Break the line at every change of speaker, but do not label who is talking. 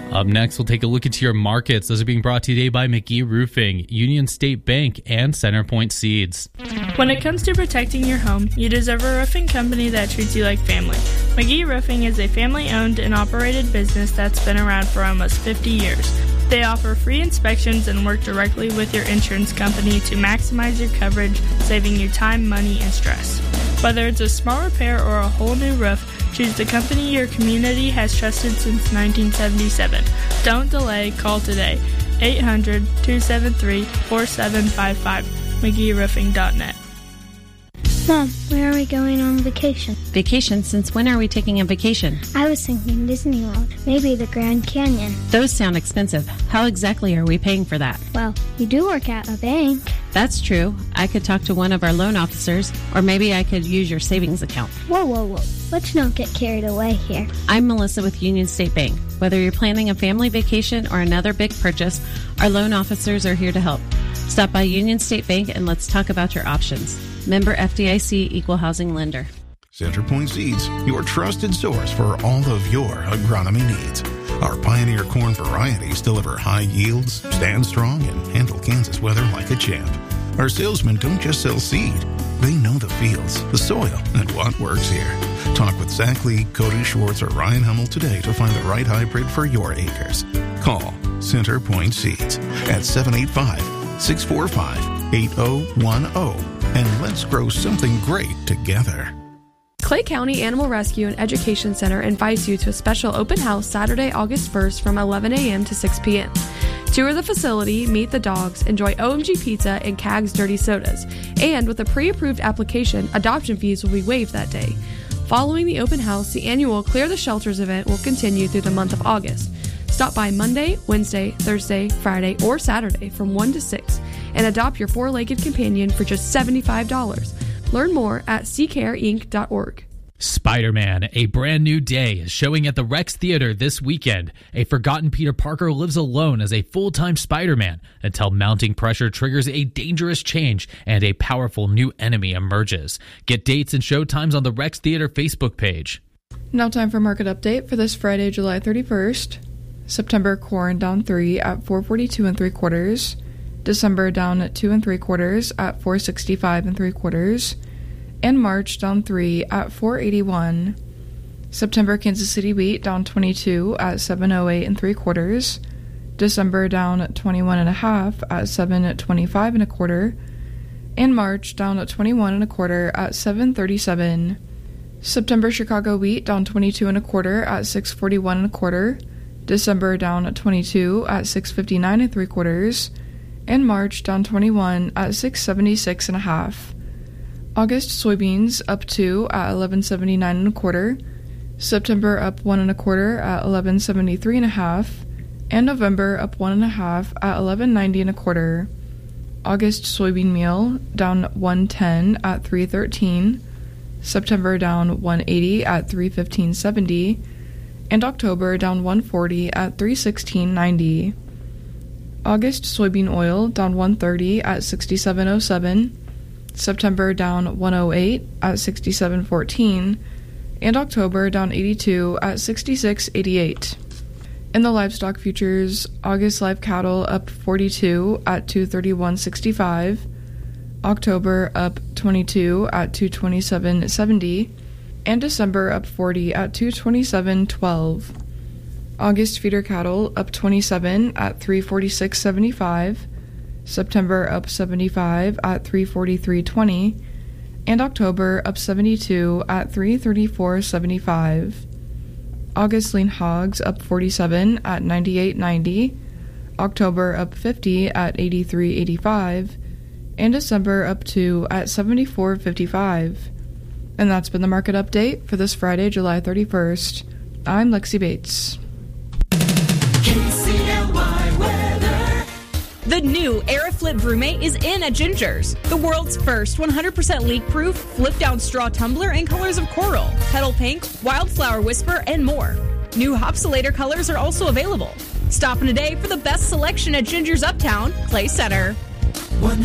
Up next, we'll take a look into your markets. Those are being brought to you today by McGee Roofing, Union State Bank, and Centerpoint Seeds.
When it comes to protecting your home, you deserve a roofing company that treats you like family. McGee Roofing is a family-owned and operated business that's been around for almost 50 years. They offer free inspections and work directly with your insurance company to maximize your coverage, saving you time, money, and stress. Whether it's a small repair or a whole new roof, choose the company your community has trusted since 1977. Don't delay. Call today. 800-273-4755. McGeeRoofing.net.
Mom, where are we going on vacation?
Vacation? Since when are we taking a vacation?
I was thinking Disney World, maybe the Grand Canyon.
Those sound expensive. How exactly are we paying for that?
Well, you do work at a bank.
That's true. I could talk to one of our loan officers, or maybe I could use your savings account.
Whoa. Let's not get carried away here.
I'm Melissa with Union State Bank. Whether you're planning a family vacation or another big purchase, our loan officers are here to help. Stop by Union State Bank and let's talk about your options. Member FDIC, Equal Housing Lender.
Centerpoint Seeds, your trusted source for all of your agronomy needs. Our Pioneer corn varieties deliver high yields, stand strong, and handle Kansas weather like a champ. Our salesmen don't just sell seed. They know the fields, the soil, and what works here. Talk with Zach Lee, Cody Schwartz, or Ryan Hummel today to find the right hybrid for your acres. Call Centerpoint Seeds at 785-645-8010, and let's grow something great together.
Clay County Animal Rescue and Education Center invites you to a special open house Saturday, August 1st from 11 a.m. to 6 p.m. Tour the facility, meet the dogs, enjoy OMG Pizza and CAG's Dirty Sodas. And with a pre-approved application, adoption fees will be waived that day. Following the open house, the annual Clear the Shelters event will continue through the month of August. Stop by Monday, Wednesday, Thursday, Friday, or Saturday from 1 to 6 and adopt your four-legged companion for just $75. Learn more at seacareinc.org.
Spider-Man, A Brand New Day is showing at the Rex Theater this weekend. A forgotten Peter Parker lives alone as a full-time Spider-Man until mounting pressure triggers a dangerous change and a powerful new enemy emerges. Get dates and show times on the Rex Theater Facebook page.
Now time for market update for this Friday, July 31st. September corn down 3 at 442 3/4. December down at 2 3/4 at 465 3/4. And March down 3 at 481. September Kansas City wheat down 22 at 708 3/4. December down at 21.5 at 725 1/4. And March down at 21 1/4 at 737. September Chicago wheat down 22 1/4 at 641 1/4. December down at 22 at 659 3/4. And March down 21 at 676 1/2. August soybeans up 2 at 1179 1/4. September up 1 1/4 at 1173 1/2. And November up 1 1/2 at 1190 1/4. August soybean meal down 110 at 313. September down 180 at 315.70. And October down 140 at 316.90. August soybean oil down 130 at 67.07. September down 108 at 67.14. And October down 82 at 66.88. In the livestock futures, August live cattle up 42 at 231.65. October up 22 at 227.70. And December up 40 at 227.12. August feeder cattle up 27 at 346.75. September up 75 at 343.20. And October up 72 at 334.75. August lean hogs up 47 at 98.90. October up 50 at 83.85. And December up 2 at 74.55. And that's been the market update for this Friday, July 31st. I'm Lexi Bates.
KCLY weather. The new Aeroflip Brewmate is in at Ginger's. The world's first 100% leak-proof, flip-down straw tumbler in colors of coral, petal pink, wildflower whisper, and more. New Hopsulator colors are also available. Stop in today for the best selection at Ginger's Uptown Clay Center.